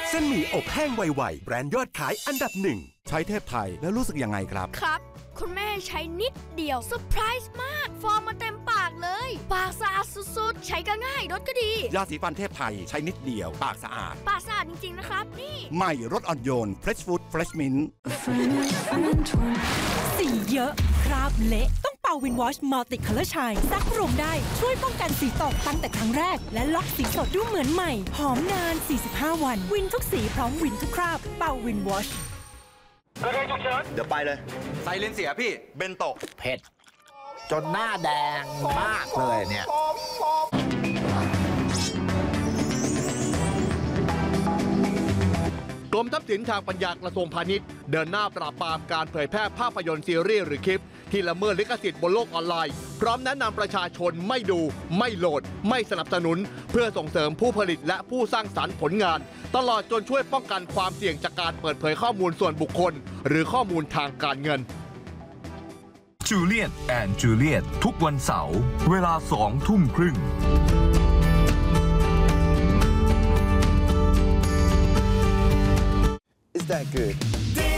เส้นหมี่อบแห้งไวๆแบรนด์ยอดขายอันดับหนึ่งใช้เทพไทยแล้วรู้สึกยังไงครับครับคุณแม่ใช้นิดเดียวเซอร์ไพรส์มากฟอร์มมาเต็มปากเลยปากสะอาดสุดๆใช้ก็ง่ายรสก็ดียาสีฟันเทพไทยใช้นิดเดียวปากสะอาดจริงๆนะครับนี่ใหม่รสอ่อนโยน Fresh Food Fresh Mint สีเยอะคราบเละต้องเป่าวินวอชมัลติคัลเลอร์ชัยซักรวมได้ช่วยป้องกันสีตกตั้งแต่ครั้งแรกและล็อกสีสดดูเหมือนใหม่หอมนาน45วันวินทุกสีพร้อมวินทุกคราบเป่าวินวอชเดี๋ยวไปเลยไซเลนเสียพี่เบนโตะเผ็ดจนหน้าแดงมากเลยเนี่ยกรมทรัพย์สินทางปัญญากระทรวงพาณิชย์เดินหน้าปราบปรามการเผยแพร่ภาพยนตร์ซีรีส์หรือคลิปที่ละเมิดลิขสิทธิ์บนโลกออนไลน์พร้อมแนะนำประชาชนไม่ดูไม่โหลดไม่สนับสนุนเพื่อส่งเสริมผู้ผลิตและผู้สร้างสรรค์ผลงานตลอดจนช่วยป้องกันความเสี่ยงจากการเปิดเผยข้อมูลส่วนบุคคลหรือข้อมูลทางการเงินจูเลียตแอนด์จูเลียตทุกวันเสาร์เวลา 20:30 Is that good